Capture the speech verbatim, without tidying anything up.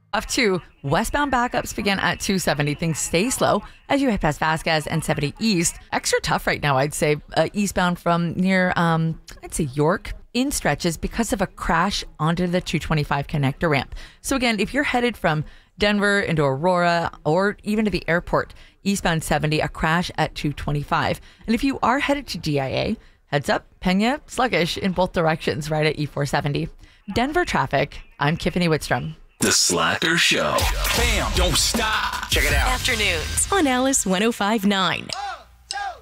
Off two, westbound backups begin at two seventy. Things stay slow as you head past Vasquez and seventy East. Extra tough right now, I'd say, uh, eastbound from near, um, I'd say York, in stretches because of a crash onto the two twenty-five connector ramp. So again, if you're headed from Denver into Aurora or even to the airport, eastbound seventy, a crash at two twenty-five. And if you are headed to D I A, heads up, Pena, sluggish in both directions right at E four seventy. Denver traffic, I'm Tiffany Whitstrom. The Slacker Show. Bam, don't stop. Check it out. Afternoons on Alice one oh five point nine.